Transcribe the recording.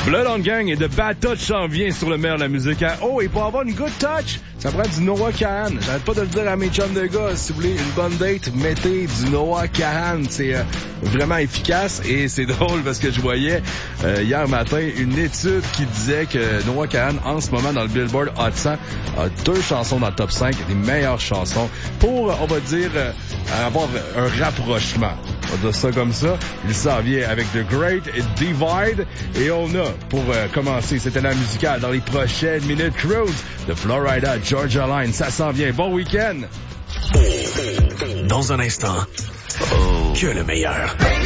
Blood on Gang et The Bad Touch s'en vient sur le meilleur de la musique. Oh, et pour avoir une good touch, ça prend du Noah Kahan. J'arrête pas de le dire à mes chums de gars. Si vous voulez une bonne date, mettez du Noah Kahan. C'est vraiment efficace et c'est drôle parce que je voyais hier matin une étude qui disait que Noah Kahan, en ce moment dans le Billboard Hot 100, a 2 chansons dans le top 5 des meilleures chansons pour, on va dire, avoir un rapprochement. On va dire ça comme ça. Il s'en vient avec The Great Divide. Et on a, pour commencer, cette année musicale dans les prochaines minutes, Cruise de Florida Georgia Line. Ça s'en vient. Bon week-end! Dans un instant, que le meilleur.